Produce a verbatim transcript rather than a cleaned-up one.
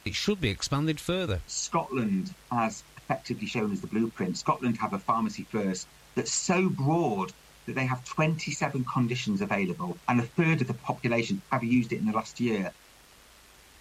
it should be expanded further. Scotland has effectively shown as the blueprint. Scotland have a pharmacy first that's so broad that they have twenty-seven conditions available, and a third of the population have used it in the last year.